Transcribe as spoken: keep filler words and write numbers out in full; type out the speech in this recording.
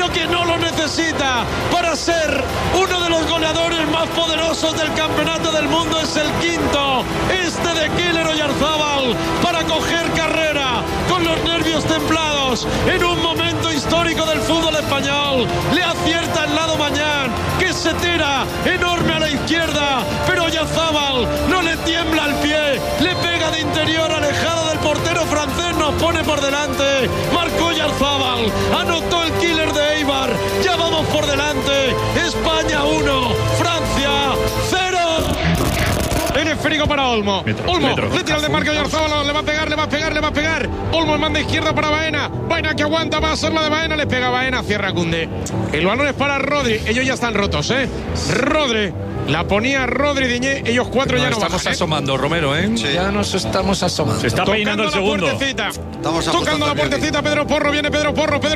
Lo que no lo necesita para ser uno de los goleadores más poderosos del campeonato del mundo es el quinto, este de Keylor Oyarzábal, para coger carrera con los nervios templados en un momento histórico del fútbol español. Le acierta el lado mañán, que se tira enorme a la izquierda, pero Oyarzábal no le tiembla el pie, le pega de interior alejado del portero francés, nos pone por delante. Marcó Oyarzábal, anotó el killer de Eibar, ya vamos por delante. España uno, Francia cero. En esférico para Olmo. Metro, Olmo, metro. Le tira el de Marco Oyarzábal, le va a pegar, le va a pegar, le va a pegar. Olmo el manda izquierda para Baena. Baena que aguanta, va a ser la de Baena, le pega Baena, cierra Koundé. El balón es para Rodri, ellos ya están rotos, ¿eh? Rodri. La ponía Rodri Diñé, ellos cuatro no, ya no estamos bajan, asomando, ¿eh? Romero, ¿eh? Sí. Ya nos estamos asomando. Se está peinando el segundo. Tocando la puertecita, Pedro Porro, viene Pedro Porro, Pedro